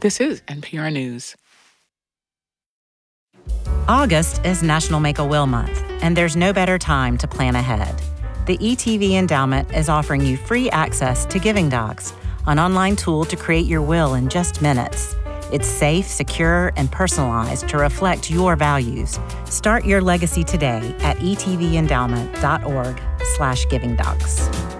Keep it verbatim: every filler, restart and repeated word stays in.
This is N P R News. August is National Make-A-Will Month, and there's no better time to plan ahead. The E T V Endowment is offering you free access to Giving Docs, an online tool to create your will in just minutes. It's safe, secure, and personalized to reflect your values. Start your legacy today at e t v endowment dot org slash giving docs.